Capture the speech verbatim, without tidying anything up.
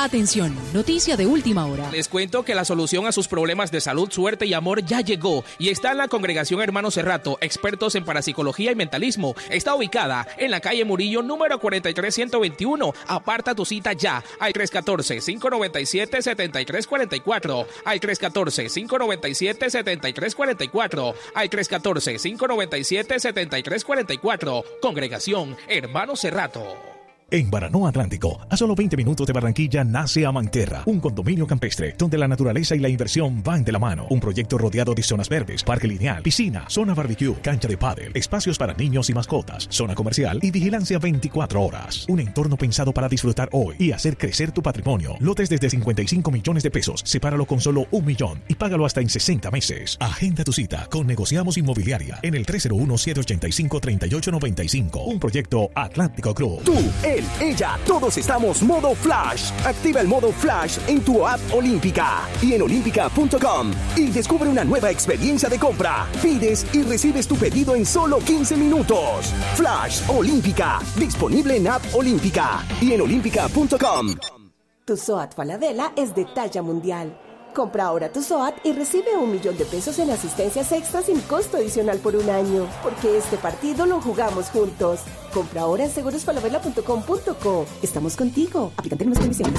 Atención, noticia de última hora. Les cuento que la solución a sus problemas de salud, suerte y amor ya llegó y está en la Congregación Hermanos Cerrato, expertos en parapsicología y mentalismo. Está ubicada en la calle Murillo, número cuarenta y tres ciento veintiuno. Aparta tu cita ya al tres uno cuatro, cinco nueve siete, siete tres cuatro cuatro, al tres uno cuatro, cinco nueve siete, siete tres cuatro cuatro, al tres uno cuatro, cinco nueve siete, siete tres cuatro cuatro. Congregación Hermanos Cerrato. En Baranoa Atlántico, a solo veinte minutos de Barranquilla, nace Amanterra, un condominio campestre donde la naturaleza y la inversión van de la mano. Un proyecto rodeado de zonas verdes, parque lineal, piscina, zona barbecue, cancha de pádel, espacios para niños y mascotas, zona comercial y vigilancia veinticuatro horas. Un entorno pensado para disfrutar hoy y hacer crecer tu patrimonio. Lotes desde cincuenta y cinco millones de pesos, sepáralo con solo un millón y págalo hasta en sesenta meses. Agenda tu cita con Negociamos Inmobiliaria en el tres cero uno, siete ocho cinco, tres ocho nueve cinco. Un proyecto Atlántico Cruz. Tú, él, ella, todos estamos modo Flash. Activa el modo Flash en tu app Olímpica y en olímpica punto com y descubre una nueva experiencia de compra. Pides y recibes tu pedido en solo quince minutos. Flash Olímpica, disponible en app Olímpica y en olímpica punto com. Tu SOAT Falabella es de talla mundial. Compra ahora tu SOAT y recibe un millón de pesos en asistencias extras sin costo adicional por un año. Porque este partido lo jugamos juntos. Compra ahora en seguros falabella punto com punto co. Estamos contigo. Aplican términos y condiciones.